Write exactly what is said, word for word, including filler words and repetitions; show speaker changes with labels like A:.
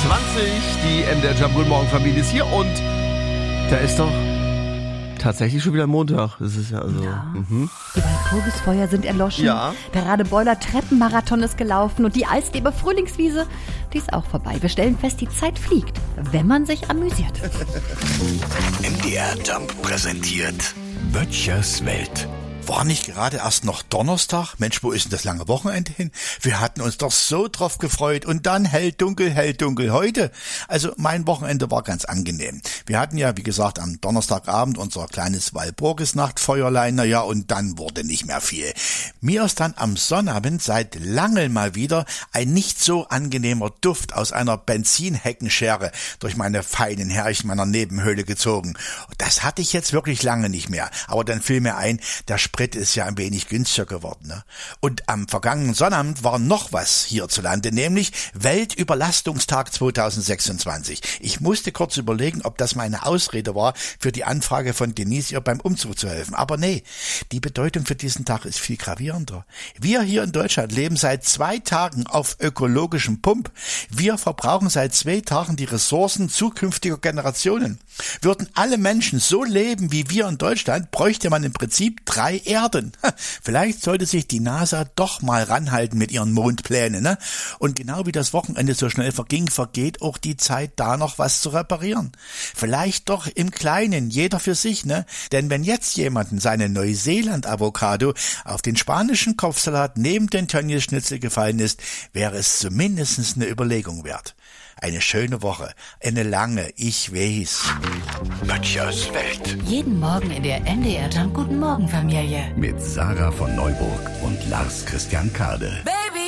A: zwanzig, die M D R Jump Guten Morgen Familie ist hier und da ist doch tatsächlich schon wieder Montag. Das ist ja also.
B: Ja.
A: Mhm.
B: Die Walpurgisfeuer sind erloschen.
A: Ja.
B: Der Radebeuler Treppenmarathon ist gelaufen und die Eisleber Frühlingswiese, die ist auch vorbei. Wir stellen fest, die Zeit fliegt, wenn man sich amüsiert.
C: M D R Jump präsentiert Böttchers Welt. War nicht gerade erst noch Donnerstag? Mensch, wo ist denn das lange Wochenende hin? Wir hatten uns doch so drauf gefreut. Und dann hell dunkel, hell dunkel heute. Also mein Wochenende war ganz angenehm. Wir hatten ja, wie gesagt, am Donnerstagabend unser kleines Walpurgisnachtfeuerlein. Na ja, und dann wurde nicht mehr viel. Mir ist dann am Sonnabend seit langem mal wieder ein nicht so angenehmer Duft aus einer Benzinheckenschere durch meine feinen Härchen meiner Nebenhöhle gezogen. Das hatte ich jetzt wirklich lange nicht mehr. Aber dann fiel mir ein, der Sprit ist ja ein wenig günstiger geworden. Ne? Und am vergangenen Sonnabend war noch was hierzulande, nämlich Weltüberlastungstag zweitausendsechsundzwanzig. Ich musste kurz überlegen, ob das meine Ausrede war, für die Anfrage von Denise ihr beim Umzug zu helfen. Aber nee, die Bedeutung für diesen Tag ist viel gravierender. Wir hier in Deutschland leben seit zwei Tagen auf ökologischem Pump. Wir verbrauchen seit zwei Tagen die Ressourcen zukünftiger Generationen. Würden alle Menschen so leben wie wir in Deutschland, bräuchte man im Prinzip drei Erden. Vielleicht sollte sich die NASA doch mal ranhalten mit ihren Mondplänen. Ne? Und genau wie das Wochenende so schnell verging, vergeht auch die Zeit, da noch was zu reparieren. Vielleicht doch im Kleinen, jeder für sich. Ne? Denn wenn jetzt jemandem seine Neuseeland-Avocado auf den spanischen Kopfsalat neben den Tönnies-Schnitzel gefallen ist, wäre es zumindest eine Überlegung wert. Eine schöne Woche, eine lange, ich weiß. Böttchers Welt.
D: Jeden Morgen in der M D R Jump Guten Morgen Familie.
E: Mit Sarah von Neuburg und Lars Christian Kade.
D: Baby.